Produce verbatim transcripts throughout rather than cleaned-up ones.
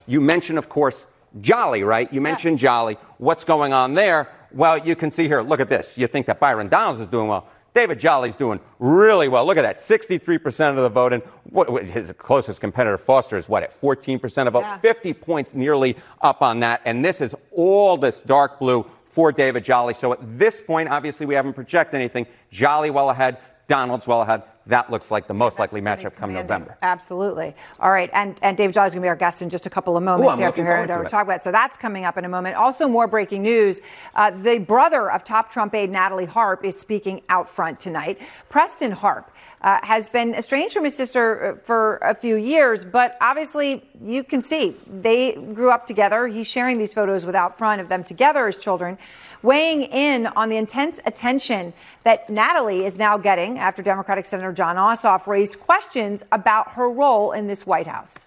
You mentioned, of course, Jolly, right? You mentioned Jolly. What's going on there? Well, you can see here, look at this. You think that Byron Donalds is doing well. David Jolly's doing really well. Look at that, sixty-three percent of the vote. And what, his closest competitor, Foster, is what, at fourteen percent of the vote? Yeah. fifty points nearly up on that. And this is all this dark blue for David Jolly. So at this point, obviously, we haven't projected anything. Jolly well ahead, Donalds well ahead. That looks like the most yeah, likely matchup come November. Absolutely. All right. And, and David Jolly is going to be our guest in just a couple of moments Ooh, after hearing what we're talking about. So that's coming up in a moment. Also, more breaking news. Uh, the brother of top Trump aide Natalie Harp is speaking out front tonight. Preston Harp uh, has been estranged from his sister for a few years, but obviously you can see they grew up together. He's sharing these photos with out front of them together as children, weighing in on the intense attention that Natalie is now getting after Democratic Senator Jon Ossoff raised questions about her role in this White House.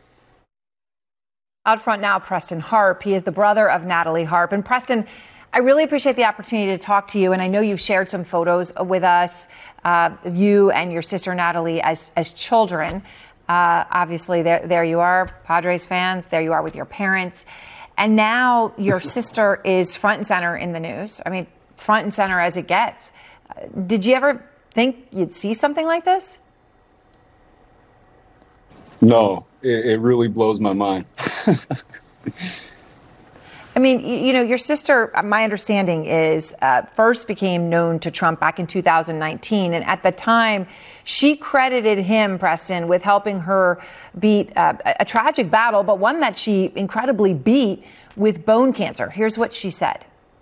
Out front now, Preston Harp. He is the brother of Natalie Harp. And Preston, I really appreciate the opportunity to talk to you. And I know you've shared some photos with us, uh, of you and your sister Natalie as, as children. Uh, obviously, there, there you are, Padres fans. There you are with your parents. And now your sister is front and center in the news. I mean, front and center as it gets. Uh, did you ever think you'd see something like this? No, it, it really blows my mind. I mean, you, you know, your sister, my understanding is, uh, first became known to Trump back in two thousand nineteen. And at the time, she credited him, Preston, with helping her beat uh, a tragic battle, but one that she incredibly beat with bone cancer. Here's what she said.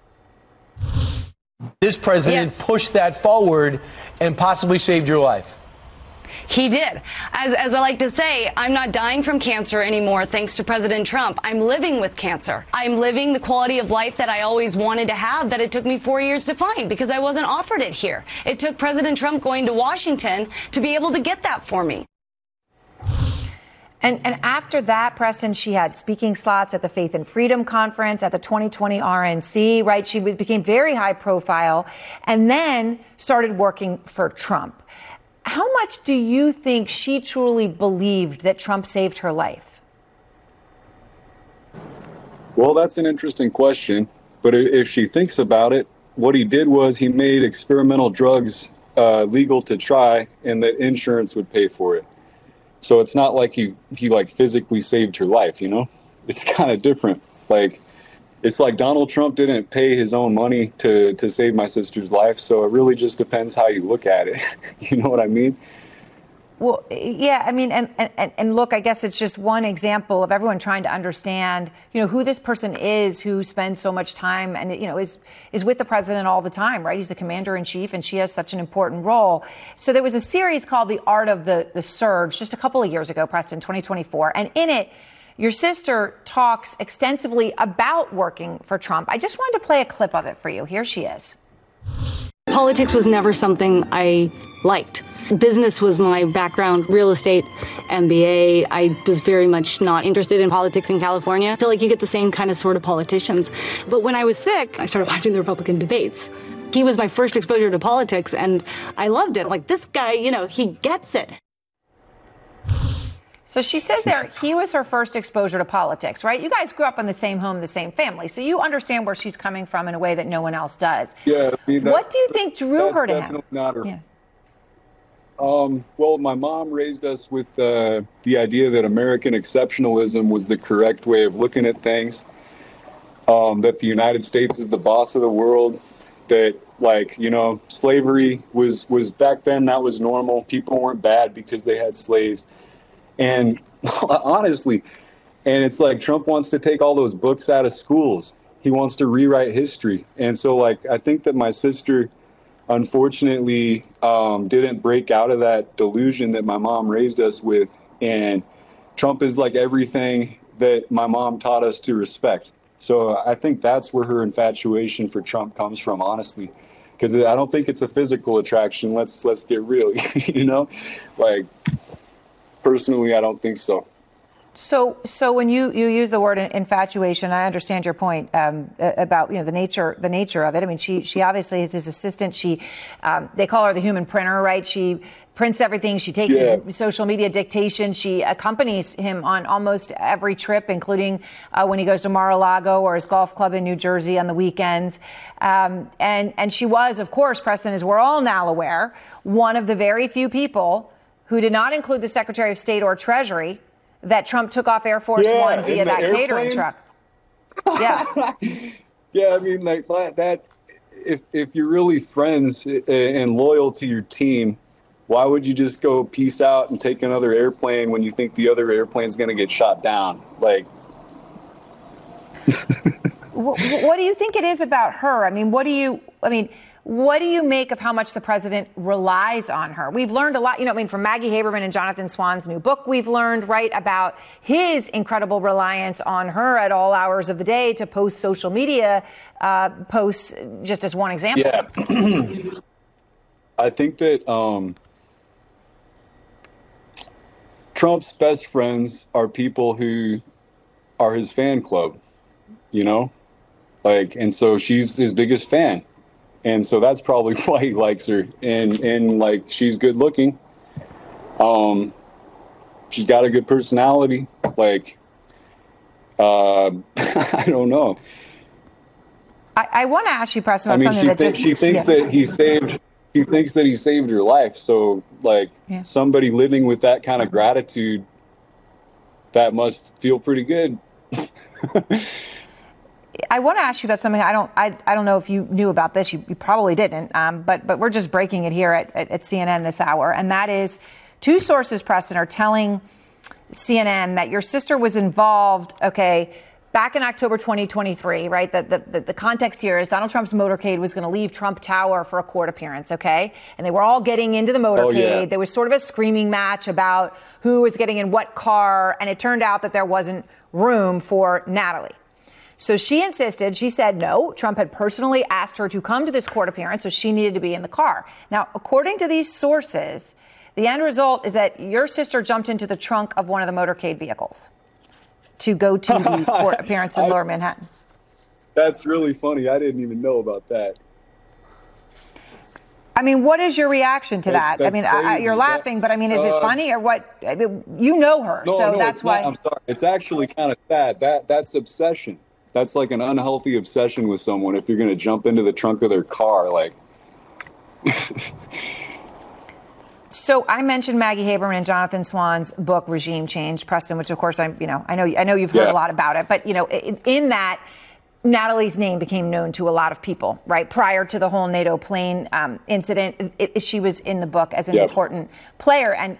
This president Yes. pushed that forward and possibly saved your life. He did. As, as I like to say, I'm not dying from cancer anymore thanks to President Trump. I'm living with cancer. I'm living the quality of life that I always wanted to have that it took me four years to find because I wasn't offered it here. It took President Trump going to Washington to be able to get that for me. And, and after that, Preston, she had speaking slots at the Faith and Freedom Conference, at the twenty twenty R N C, right? She became very high profile and then started working for Trump. How much do you think she truly believed that Trump saved her life? Well, that's an interesting question. But if she thinks about it, what he did was he made experimental drugs uh, legal to try and that insurance would pay for it. So it's not like he, he like physically saved her life, you know? It's kind of different. Like, it's like Donald Trump didn't pay his own money to, to save my sister's life. So it really just depends how you look at it. You know what I mean? Well, yeah, I mean, and, and, and look, I guess it's just one example of everyone trying to understand, you know, who this person is who spends so much time and, you know, is is with the president all the time, right? He's the commander in chief and she has such an important role. So there was a series called The Art of the, the Surge just a couple of years ago, Preston, twenty twenty-four. And in it, your sister talks extensively about working for Trump. I just wanted to play a clip of it for you. Here she is. Politics was never something I liked. Business was my background, real estate, M B A. I was very much not interested in politics in California. I feel like you get the same kind of sort of politicians. But when I was sick, I started watching the Republican debates. He was my first exposure to politics, and I loved it. Like, this guy, you know, he gets it. So she says there he was her first exposure to politics, right? You guys grew up in the same home, the same family. So you understand where she's coming from in a way that no one else does. Yeah. I mean, that, what do you think drew her to him? Not her. Yeah. Um, well, my mom raised us with uh, the idea that American exceptionalism was the correct way of looking at things, um, that the United States is the boss of the world, that, like, you know, slavery was, was back then, that was normal. People weren't bad because they had slaves. And honestly, and it's like Trump wants to take all those books out of schools. He wants to rewrite history. And so, like, I think that my sister, unfortunately, um, didn't break out of that delusion that my mom raised us with. And Trump is like everything that my mom taught us to respect. So I think that's where her infatuation for Trump comes from, honestly, because I don't think it's a physical attraction. Let's let's get real, you know, like. Personally, I don't think so. So, so when you, you use the word infatuation, I understand your point um, about you know the nature the nature of it. I mean, she she obviously is his assistant. She um, they call her the human printer, right? She prints everything. She takes yeah. his social media dictation. She accompanies him on almost every trip, including uh, when he goes to Mar-a-Lago or his golf club in New Jersey on the weekends. Um, and and she was, of course, Preston, as we're all now aware, one of the very few people who did not include the Secretary of State or Treasury that Trump took off Air Force yeah, One via that airplane? catering truck. Yeah. yeah, I mean, like that, if, if you're really friends and loyal to your team, why would you just go peace out and take another airplane when you think the other airplane's going to get shot down? Like, what, what do you think it is about her? I mean, what do you, I mean, what do you make of how much the president relies on her? We've learned a lot, you know, I mean, from Maggie Haberman and Jonathan Swann's new book, we've learned, right, about his incredible reliance on her at all hours of the day to post social media uh, posts, just as one example. Yeah. I think that um, Trump's best friends are people who are his fan club, you know, like, and so she's his biggest fan. And so that's probably why he likes her. And, and like, she's good looking. Um, she's got a good personality. Like, uh, I don't know. I, I want to ask you, Preston, I mean, something she, that th- just, she thinks yeah. that he saved, she thinks that he saved her life. So like yeah. somebody living with that kind of gratitude, that must feel pretty good. I want to ask you about something. I don't. I, I don't know if you knew about this. You, you probably didn't. Um, but but we're just breaking it here at, at, at C N N this hour, and that is, two sources, Preston, are telling C N N that your sister was involved. Okay, back in October twenty twenty-three, right? The the, the, the context here is Donald Trump's motorcade was going to leave Trump Tower for a court appearance. Okay, and they were all getting into the motorcade. Oh, yeah. There was sort of a screaming match about who was getting in what car, and it turned out that there wasn't room for Natalie. So she insisted, she said no. Trump had personally asked her to come to this court appearance, so she needed to be in the car. Now, according to these sources, the end result is that your sister jumped into the trunk of one of the motorcade vehicles to go to the court appearance in I, Lower Manhattan. That's really funny. I didn't even know about that. I mean, what is your reaction to That's, that? that's I mean, I, you're laughing, but I mean, is it uh, funny or what? I mean, you know her, no, so no, that's it's why. Not, I'm sorry. It's actually kind of sad. That that's obsession. That's like an unhealthy obsession with someone. If you're going to jump into the trunk of their car, like. So I mentioned Maggie Haberman and Jonathan Swann's book, Regime Change, Preston, which of course I, you know, I know, I know you've heard Yeah. a lot about it, but you know, in, in that, Natalie's name became known to a lot of people, right? Prior to the whole NATO plane um, incident, it, it, she was in the book as an Yep. important player. And